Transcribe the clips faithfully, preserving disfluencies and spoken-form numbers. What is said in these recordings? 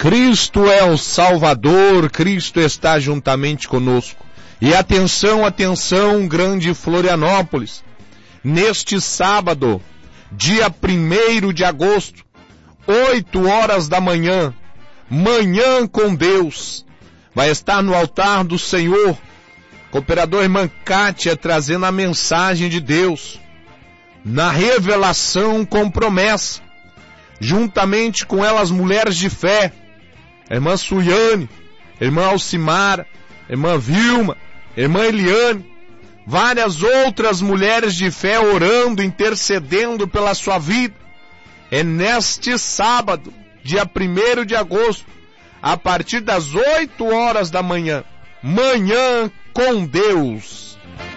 Cristo é o Salvador, Cristo está juntamente conosco. E atenção, atenção, grande Florianópolis. Neste sábado, dia primeiro de agosto, oito horas da manhã, Manhã com Deus, vai estar no altar do Senhor, cooperador irmã Kátia trazendo a mensagem de Deus, na revelação com promessa, juntamente com elas mulheres de fé, a irmã Suiane, a irmã Alcimara, a irmã Vilma, a irmã Eliane, várias outras mulheres de fé orando, intercedendo pela sua vida. É neste sábado, dia primeiro de agosto, a partir das oito horas da manhã, Manhã com Deus.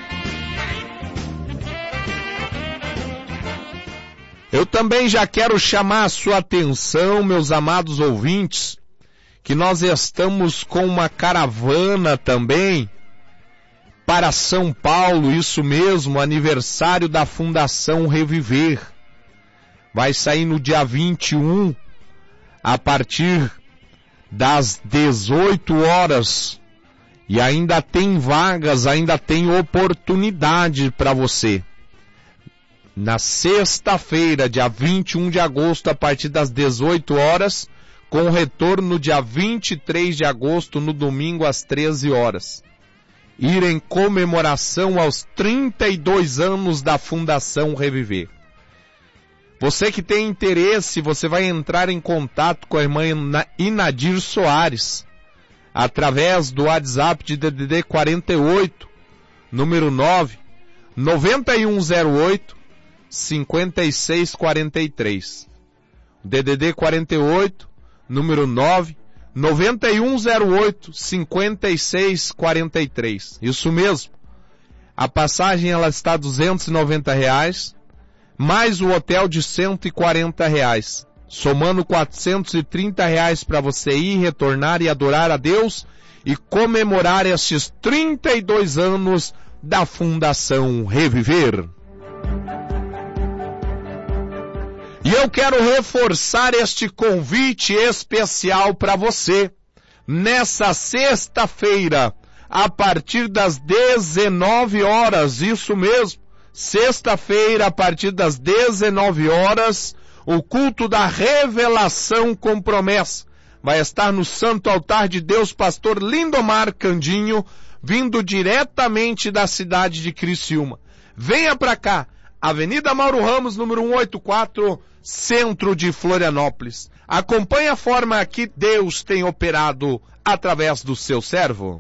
Eu também já quero chamar a sua atenção, meus amados ouvintes, que nós estamos com uma caravana também para São Paulo, isso mesmo, aniversário da Fundação Reviver. Vai sair no dia vinte e um, a partir das dezoito horas. E ainda tem vagas, ainda tem oportunidade para você. Na sexta-feira, dia vinte e um de agosto, a partir das dezoito horas, com retorno dia vinte e três de agosto, no domingo, às treze horas. Ir em comemoração aos trinta e dois anos da Fundação Reviver. Você que tem interesse, você vai entrar em contato com a irmã Inadir Soares, através do WhatsApp de D D D quarenta e oito, número nove, nove um zero oito, cinco seis quatro três. D D D quarenta e oito, número nove, nove um zero oito, cinco seis quatro três. Isso mesmo. A passagem ela está a duzentos e noventa reais, mais o hotel de cento e quarenta reais. Somando quatrocentos e trinta reais para você ir, retornar e adorar a Deus e comemorar estes trinta e dois anos da Fundação Reviver. E eu quero reforçar este convite especial para você. Nessa sexta-feira, a partir das dezenove horas, isso mesmo, sexta-feira, a partir das dezenove horas, o culto da revelação com promessa vai estar no Santo Altar de Deus, pastor Lindomar Candinho, vindo diretamente da cidade de Criciúma. Venha para cá, Avenida Mauro Ramos, número cento e oitenta e quatro, centro de Florianópolis. Acompanhe a forma que Deus tem operado através do seu servo.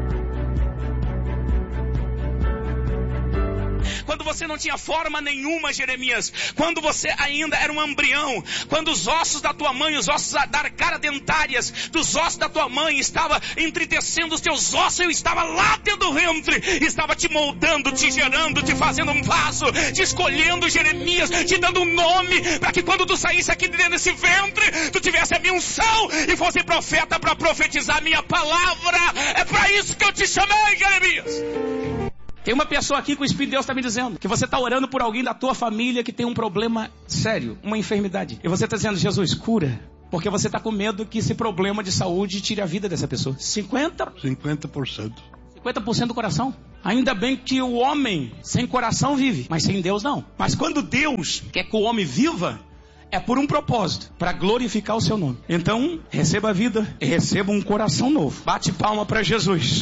Quando você não tinha forma nenhuma, Jeremias, quando você ainda era um embrião, quando os ossos da tua mãe, os ossos da cara dentárias dos ossos da tua mãe estava entritecendo os teus ossos, eu estava lá dentro do ventre, estava te moldando, te gerando, te fazendo um vaso, te escolhendo, Jeremias, te dando um nome, para que quando tu saísse aqui dentro desse ventre, tu tivesse a minha unção e fosse profeta para profetizar a minha palavra. É para isso que eu te chamei, Jeremias. Tem uma pessoa aqui que o Espírito de Deus está me dizendo que você está orando por alguém da tua família que tem um problema sério, uma enfermidade. E você está dizendo, Jesus, cura. Porque você está com medo que esse problema de saúde tire a vida dessa pessoa. cinquenta por cento. cinquenta por cento. cinquenta por cento do coração. Ainda bem que o homem sem coração vive, mas sem Deus não. Mas quando Deus quer que o homem viva, é por um propósito, para glorificar o seu nome. Então, receba a vida e receba um coração novo. Bate palma para Jesus.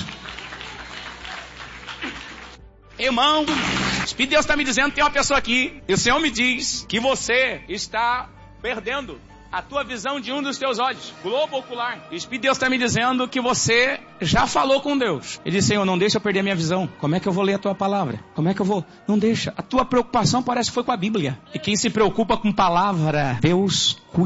Irmão, o Espírito de Deus está me dizendo que tem uma pessoa aqui, e o Senhor me diz que você está perdendo a tua visão de um dos teus olhos, globo ocular. O Espírito de Deus está me dizendo que você já falou com Deus. Ele disse, Senhor, não deixa eu perder a minha visão. Como é que eu vou ler a tua palavra? Como é que eu vou? Não deixa. A tua preocupação parece que foi com a Bíblia. E quem se preocupa com palavra, Deus cuida.